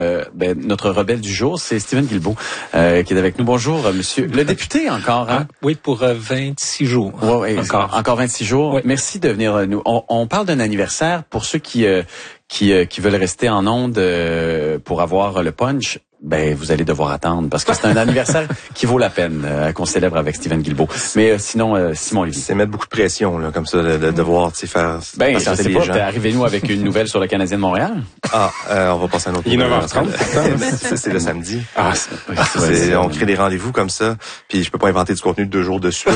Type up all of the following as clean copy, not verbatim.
Notre rebelle du jour, c'est Stephen Guilbeault qui est avec nous. Bonjour, monsieur le député encore. Hein? Oui, pour 26 jours. Ouais, encore 26 jours. Oui. Merci de venir nous. On parle d'un anniversaire pour ceux qui veulent rester en ondes pour avoir le punch. Ben, vous allez devoir attendre parce que c'est un anniversaire qui vaut la peine qu'on célèbre avec Stephen Guilbeault. Mais sinon, Simon Lévy. C'est mettre beaucoup de pression là, comme ça, de devoir faire. Ben, je sais pas. Arrivez-nous avec une nouvelle sur le Canadien de Montréal. On va passer à un autre. Il est 9h30. C'est le samedi. C'est on crée des rendez-vous comme ça. Puis je peux pas inventer du contenu de 2 jours de suite.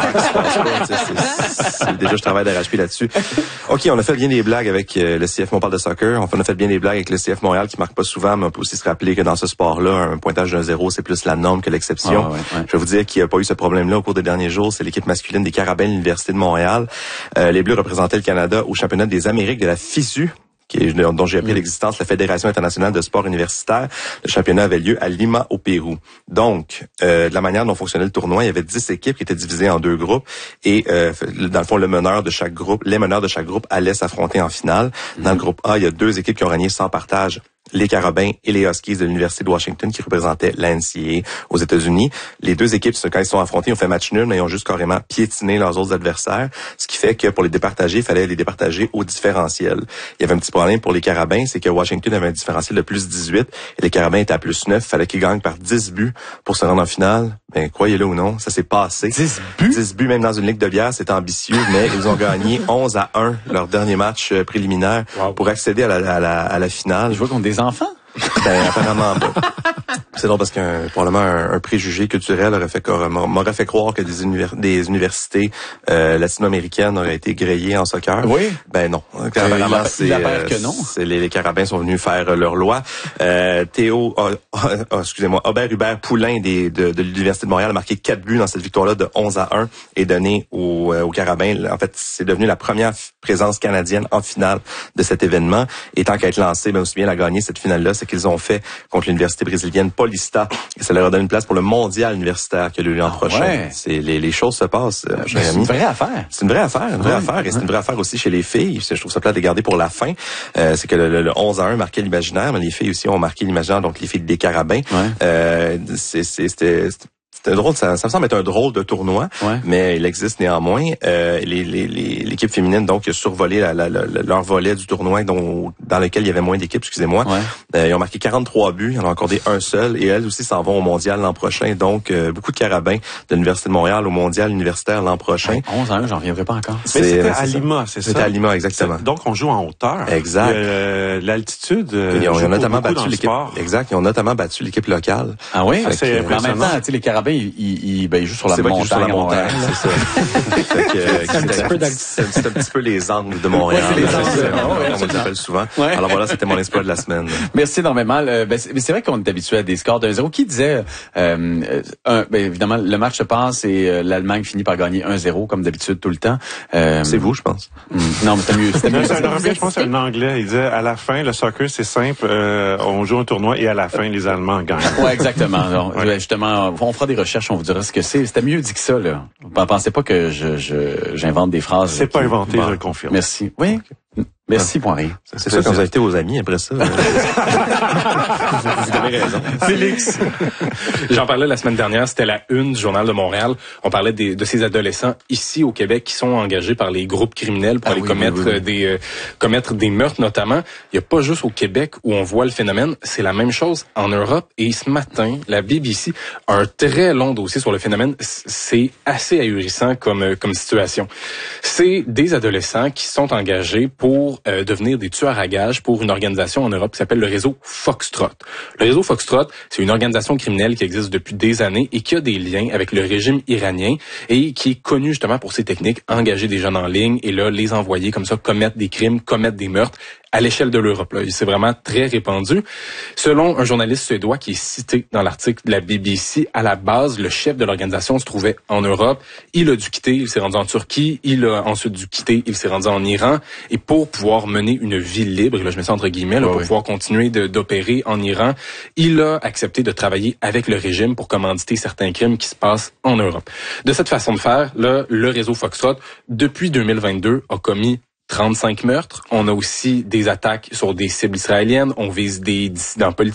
Déjà, je travaille d'arrache-pied là-dessus. OK, on a fait bien des blagues avec le CF. On parle de soccer. On a fait bien des blagues avec le CF Montréal qui marque pas souvent, mais on peut aussi se rappeler que dans ce sport-là, un pointage d'un 0, c'est plus la norme que l'exception. Je vais vous dire qu'il n'y a pas eu ce problème-là au cours des derniers jours. C'est l'équipe masculine des Carabins de l'Université de Montréal. Les Bleus représentaient le Canada au championnat des Amériques de la FISU, dont j'ai appris l'existence, la Fédération internationale de sport universitaire. Le championnat avait lieu à Lima, au Pérou. Donc, de la manière dont fonctionnait le tournoi, il y avait 10 équipes qui étaient divisées en 2 groupes. Et dans le fond, les meneurs de chaque groupe allaient s'affronter en finale. Dans le groupe A, il y a 2 équipes qui ont gagné sans partage. Les Carabins et les Huskies de l'Université de Washington qui représentaient la NCAA aux États-Unis. Les 2 équipes, quand ils se sont affrontés, ont fait match nul, mais ils ont juste carrément piétiné leurs autres adversaires. Ce qui fait que pour les départager, il fallait les départager au différentiel. Il y avait un petit problème pour les Carabins, c'est que Washington avait un différentiel de plus 18 et les Carabins étaient à plus 9. Il fallait qu'ils gagnent par 10 buts pour se rendre en finale. Ben, croyez-le ou non, ça s'est passé. 10 buts? 10 buts, même dans une ligue de bière, c'est ambitieux, mais ils ont gagné 11-1 leur dernier match préliminaire pour accéder à la finale. Je vois qu'on a des enfants. Ben, apparemment pas. C'est drôle parce probablement un préjugé culturel m'aurait fait croire que des universités latino-américaines auraient été grillées en soccer. Oui. Ben non. Apparemment, que non. Les Carabins sont venus faire leur loi. Aubert Hubert Poulain de l'Université de Montréal a marqué 4 buts dans cette victoire-là de 11-1 et donné aux Carabins. En fait, c'est devenu la première présence canadienne en finale de cet événement. Et tant qu'à être lancé, ben aussi bien à gagner cette finale-là, c'est qu'ils ont fait contre l'université brésilienne Paulista. Et ça leur a donné une place pour le mondial universitaire qui a lieu l'an prochain. Ouais. Les choses se passent, cher ami. C'est une vraie affaire. C'est une vraie affaire, Et c'est une vraie affaire aussi chez les filles. Je trouve ça plate de garder pour la fin. C'est que le 11-1 marquait l'imaginaire, mais les filles aussi ont marqué l'imaginaire, donc les filles des Carabins. Ouais. C'était drôle, ça me semble être un drôle de tournoi, mais il existe néanmoins. L'équipe féminine donc a survolé leur volet du tournoi dans lequel il y avait moins d'équipes, excusez-moi. Ouais. Ils ont marqué 43 buts, ils en ont accordé un seul, et elles aussi s'en vont au mondial l'an prochain. Donc beaucoup de Carabins de l'Université de Montréal au mondial universitaire l'an prochain. 11-1, j'en reviendrai pas encore. Mais c'était à Lima, c'est ça? C'était à Lima, exactement. Donc on joue en hauteur. Exact. L'altitude. Ils ont notamment battu l'équipe. Exact. Ils ont notamment battu l'équipe locale. Ah oui. C'est en même temps, tu sais, les Carabins, ils jouent sur la montagne. Sur la montagne, c'est ça. C'est un petit peu les Angles de Montréal. Ouais, c'est les Angles. On les appelle souvent. Ouais. Alors voilà, c'était mon exploit de la semaine. Merci énormément. Mais c'est vrai qu'on est habitué à des scores de 1-0. Qui disait, évidemment, le match se passe et l'Allemagne finit par gagner 1-0 comme d'habitude tout le temps. C'est vous, je pense. Non, mais c'était mieux. Je pense que c'est un Anglais. Il disait, à la fin, le soccer, c'est simple. On joue un tournoi et à la fin, les Allemands gagnent. Ouais, exactement. Alors, justement, on fera des recherches, on vous dira ce que c'est. C'était mieux dit que ça, là. Pensez pas que j'invente des phrases. C'est pas inventé, je le confirme. Merci. Oui. Merci, Poirier. C'est ça quand vous invitez vos amis après ça. Vous avez raison. Félix. J'en parlais la semaine dernière, c'était la une du Journal de Montréal. On parlait de ces adolescents ici au Québec qui sont engagés par les groupes criminels pour aller commettre des meurtres notamment. Il n'y a pas juste au Québec où on voit le phénomène, c'est la même chose en Europe. Et ce matin, la BBC a un très long dossier sur le phénomène. C'est assez ahurissant comme situation. C'est des adolescents qui sont engagés pour devenir des tueurs à gages pour une organisation en Europe qui s'appelle le réseau Foxtrot. Le réseau Foxtrot, c'est une organisation criminelle qui existe depuis des années et qui a des liens avec le régime iranien et qui est connu justement pour ses techniques, engager des jeunes en ligne et là les envoyer comme ça commettre des crimes, commettre des meurtres à l'échelle de l'Europe. C'est vraiment très répandu. Selon un journaliste suédois qui est cité dans l'article de la BBC, à la base, le chef de l'organisation se trouvait en Europe. Il a dû quitter, il s'est rendu en Turquie. Il a ensuite dû quitter, il s'est rendu en Iran. Et pour pouvoir mener une vie libre, et là je mets ça entre guillemets, pour pouvoir continuer d'opérer en Iran, il a accepté de travailler avec le régime pour commanditer certains crimes qui se passent en Europe. De cette façon de faire, là, le réseau Foxtrot, depuis 2022, a commis 35 meurtres. On a aussi des attaques sur des cibles israéliennes. On vise des dissidents politiques.